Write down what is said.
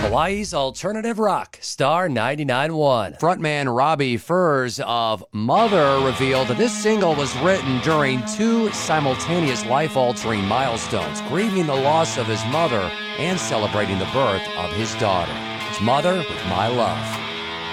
Hawaii's alternative rock, Star 99.1. Frontman Robbie Furs of Mother revealed that this single was written during two simultaneous life-altering milestones, grieving the loss of his mother and celebrating the birth of his daughter. It's Mother with My Love.